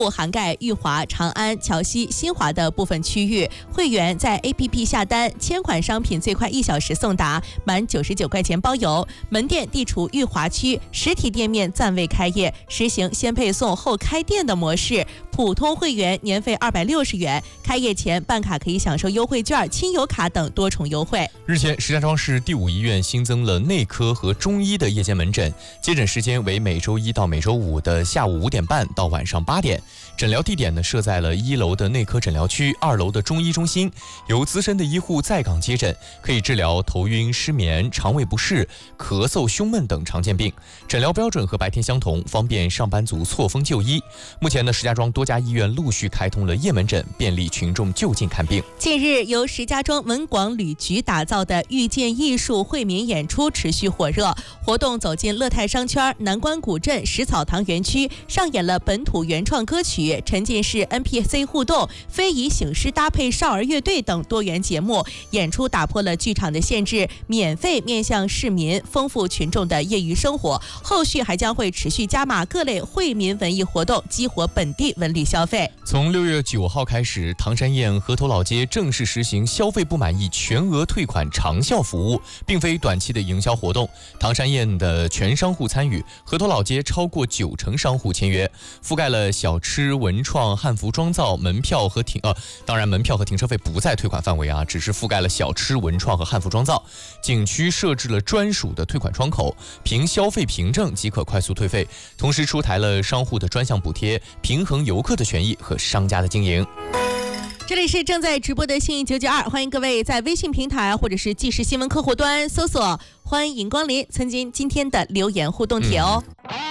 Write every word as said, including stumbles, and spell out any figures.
涵盖裕华、长安、桥西、新华的部分区域，会员在 A P P 下单，签款商品最快一小时送达，满九十九块钱包邮。门店地处裕华区，实体店面暂未开业，实行先配送后开店的模式。普通会员年费二百六十元，开业前办卡可以享受优惠券、亲友卡等多重优惠。 日前，石家庄市第五医院新增了内科和中医的夜间门诊，接诊时间为每周一到每周五的下午五点半到晚上八点。诊疗地点呢设在了一楼的内科诊疗区，二楼的中医中心，由资深的医护在岗接诊，可以治疗头晕、失眠、肠胃不适、咳嗽、胸闷等常见病。诊疗标准和白天相同，方便上班族错峰就医。目前呢，石家庄多家医院陆续开通了夜门诊，便利群众就近看病。 近日，由石家庄文广旅局打造的遇见艺术惠民演出持续火热，活动走进乐泰商圈、南关古镇、石草堂园区，上演了本土原创歌曲、沉浸式 N P C 互动、非遗醒狮搭配少儿乐队等多元节目。演出打破了剧场的限制，免费面向市民，丰富群众的业余生活。后续还将会持续加码各类惠民文艺活动，激活本地文旅消费。 从六月九号开始，唐山堰河头老街正式实行消费不满意全额退款长效服务，并非短期的营销活动。唐山堰的全商户参与，河头老街超过九成商户签约，覆盖了小吃、文创、汉服妆造、门票和停呃，当然门票和停车费不在退款范围啊，只是覆盖了小吃、文创和汉服妆造。景区设置了专属的退款窗口，凭消费凭证即可快速退费，同时出台了商户的专项补贴，平衡游客的权益和商家的经营。 这里是正在直播的信义九九二，欢迎各位在微信平台或者是即时新闻客户端搜索欢迎光临，曾经今天的留言互动帖哦。嗯